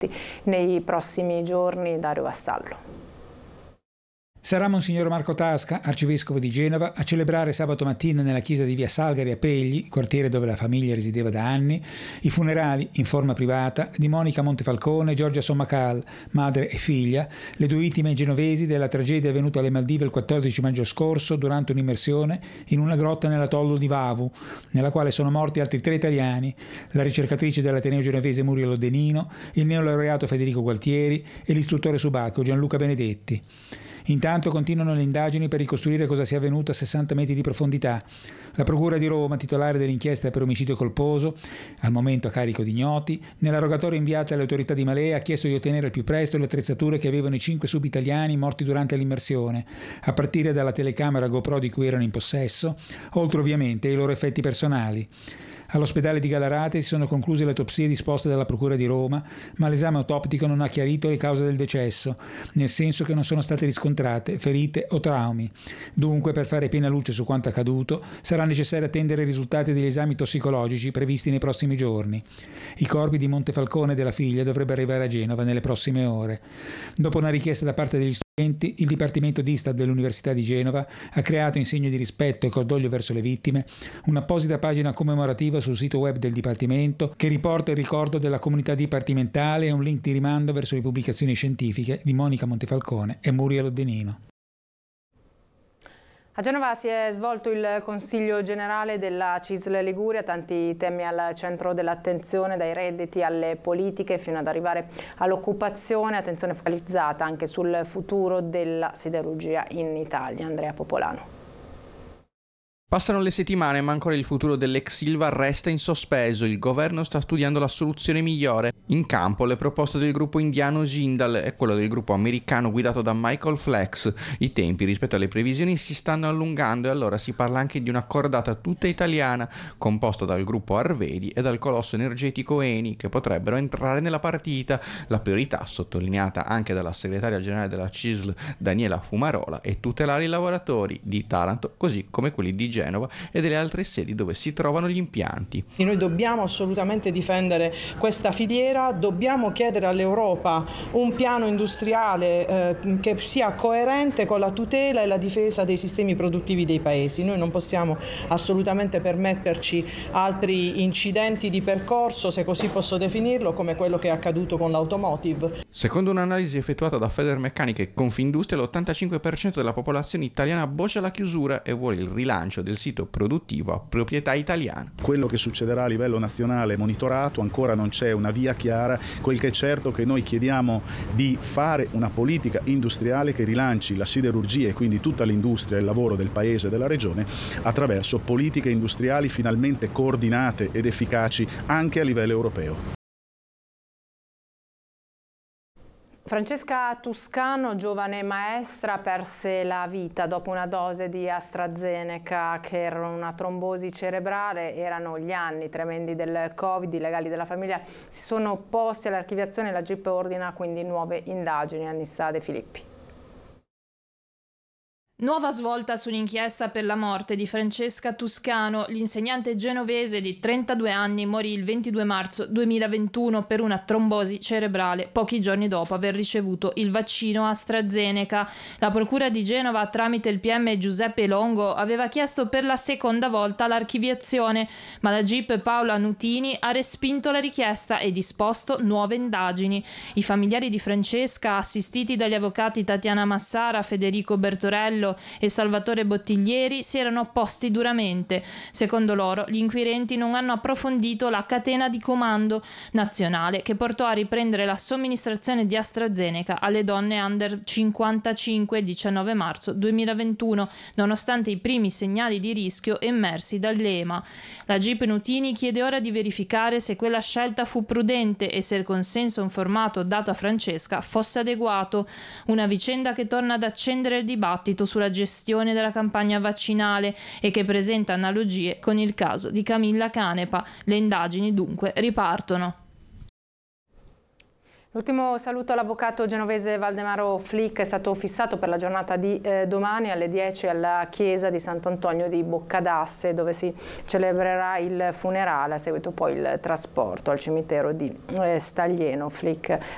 nei prossimi giorni. Dario Vassallo. Sarà Monsignor Marco Tasca, arcivescovo di Genova, a celebrare sabato mattina nella chiesa di via Salgari a Pegli, quartiere dove la famiglia risiedeva da anni, i funerali, in forma privata, di Monica Montefalcone e Giorgia Sommacal, madre e figlia, le due vittime genovesi della tragedia avvenuta alle Maldive il 14 maggio scorso durante un'immersione in una grotta nell'atollo di Vavu, nella quale sono morti altri 3 italiani, la ricercatrice dell'Ateneo genovese Muriel Odenino, il neolaureato Federico Gualtieri e l'istruttore subacqueo Gianluca Benedetti. Intanto continuano le indagini per ricostruire cosa sia avvenuto a 60 metri di profondità. La Procura di Roma, titolare dell'inchiesta per omicidio colposo, al momento a carico di ignoti, nella rogatoria inviata alle autorità di Malé ha chiesto di ottenere al più presto le attrezzature che avevano i 5 sub-italiani morti durante l'immersione, a partire dalla telecamera GoPro di cui erano in possesso, oltre ovviamente ai loro effetti personali. All'ospedale di Gallarate si sono concluse le autopsie disposte dalla Procura di Roma, ma l'esame autoptico non ha chiarito le cause del decesso, nel senso che non sono state riscontrate ferite o traumi. Dunque, per fare piena luce su quanto accaduto, sarà necessario attendere i risultati degli esami tossicologici previsti nei prossimi giorni. I corpi di Montefalcone e della figlia dovrebbero arrivare a Genova nelle prossime ore. Dopo una richiesta da parte degli studenti, il Dipartimento di Istat dell'Università di Genova ha creato, in segno di rispetto e cordoglio verso le vittime, un'apposita pagina commemorativa sul sito web del Dipartimento che riporta il ricordo della comunità dipartimentale e un link di rimando verso le pubblicazioni scientifiche di Monica Montefalcone e Muriel Odenino. A Genova si è svolto il Consiglio Generale della CISL Liguria, tanti temi al centro dell'attenzione, dai redditi alle politiche fino ad arrivare all'occupazione, attenzione focalizzata anche sul futuro della siderurgia in Italia. Andrea Popolano. Passano le settimane ma ancora il futuro dell'ex Ilva resta in sospeso. Il governo sta studiando la soluzione migliore. In campo le proposte del gruppo indiano Jindal e quello del gruppo americano guidato da Michael Flex. I tempi rispetto alle previsioni si stanno allungando e allora si parla anche di una cordata tutta italiana composta dal gruppo Arvedi e dal colosso energetico Eni che potrebbero entrare nella partita. La priorità, sottolineata anche dalla segretaria generale della CISL Daniela Fumarola, è tutelare i lavoratori di Taranto così come quelli di Genova e delle altre sedi dove si trovano gli impianti. Noi dobbiamo assolutamente difendere questa filiera, dobbiamo chiedere all'Europa un piano industriale che sia coerente con la tutela e la difesa dei sistemi produttivi dei paesi. Noi non possiamo assolutamente permetterci altri incidenti di percorso, se così posso definirlo, come quello che è accaduto con l'automotive. Secondo un'analisi effettuata da Federmeccanica e Confindustria, l'85% della popolazione italiana boccia la chiusura e vuole il rilancio del sito produttivo a proprietà italiana. Quello che succederà a livello nazionale è monitorato, ancora non c'è una via chiara. Quel che è certo è che noi chiediamo di fare una politica industriale che rilanci la siderurgia e quindi tutta l'industria e il lavoro del paese e della regione attraverso politiche industriali finalmente coordinate ed efficaci anche a livello europeo. Francesca Tuscano, giovane maestra, perse la vita dopo una dose di AstraZeneca che era una trombosi cerebrale. Erano gli anni tremendi del Covid, i legali della famiglia si sono opposti all'archiviazione e la GIP ordina quindi nuove indagini. Annissa De Filippi. Nuova svolta sull'inchiesta per la morte di Francesca Tuscano. L'insegnante genovese di 32 anni morì il 22 marzo 2021 per una trombosi cerebrale, pochi giorni dopo aver ricevuto il vaccino AstraZeneca. La Procura di Genova, tramite il PM Giuseppe Longo, aveva chiesto per la seconda volta l'archiviazione, ma la GIP Paola Nutini ha respinto la richiesta e disposto nuove indagini. I familiari di Francesca, assistiti dagli avvocati Tatiana Massara, Federico Bertorello e Salvatore Bottiglieri, si erano opposti duramente. Secondo loro, gli inquirenti non hanno approfondito la catena di comando nazionale che portò a riprendere la somministrazione di AstraZeneca alle donne under 55 il 19 marzo 2021, nonostante i primi segnali di rischio emersi dall'EMA. La GIP Nutini chiede ora di verificare se quella scelta fu prudente e se il consenso informato dato a Francesca fosse adeguato. Una vicenda che torna ad accendere il dibattito sulla gestione della campagna vaccinale e che presenta analogie con il caso di Camilla Canepa. Le indagini dunque ripartono. L'ultimo saluto all'avvocato genovese Valdemaro Flick è stato fissato per la giornata di domani alle 10 alla chiesa di Sant'Antonio di Boccadasse, dove si celebrerà il funerale, a seguito poi il trasporto al cimitero di Staglieno. Flick